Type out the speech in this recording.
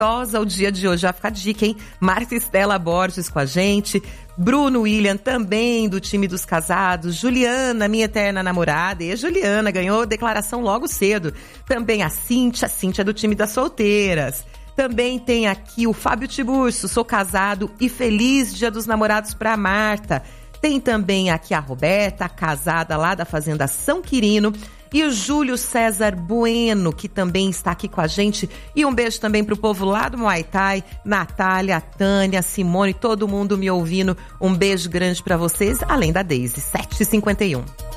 o dia de hoje. Já fica a dica, hein? Marta Estela Borges com a gente. Bruno William, também do time dos casados. Juliana, minha eterna namorada. E a Juliana ganhou declaração logo cedo. Também a Cíntia do time das solteiras. Também tem aqui o Fábio Tiburcio, sou casado e feliz Dia dos Namorados para Marta. Tem também aqui a Roberta, casada lá da Fazenda São Quirino. E o Júlio César Bueno, que também está aqui com a gente. E um beijo também pro povo lá do Muay Thai, Natália, Tânia, Simone, todo mundo me ouvindo. Um beijo grande para vocês, além da Daisy, 7h51.